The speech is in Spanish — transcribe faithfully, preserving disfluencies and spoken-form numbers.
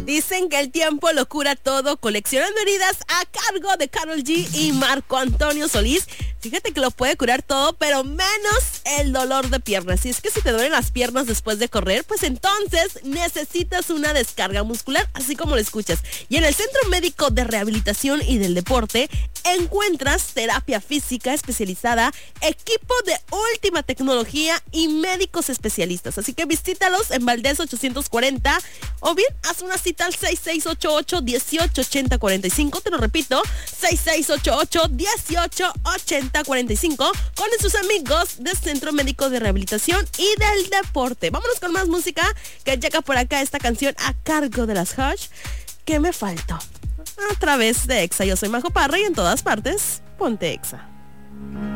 Dicen que el tiempo lo cura todo, coleccionando heridas a cargo de Karol G y Marco Antonio Solís. Fíjate que lo puede curar todo, pero menos el dolor de piernas. Y es que si te duelen las piernas después de correr, pues entonces necesitas una descarga muscular, así como lo escuchas. Y en el Centro Médico de Rehabilitación y del Deporte encuentras terapia física especializada, equipo de última tecnología y médicos especialistas. Así que visítalos en Valdés ochocientos cuarenta o bien haz una cita al seis seis ocho ocho, uno ocho, ocho cero cuatro cinco. Te lo repito, seis seis ocho ocho, uno ocho, ocho cero cuatro cinco con sus amigos del Centro Médico de Rehabilitación y del Deporte. Vámonos con más música que llega por acá esta canción a cargo de las Hush. ¿Qué me faltó? A través de Exa. Yo soy Majo Parra y en todas partes, ponte Exa.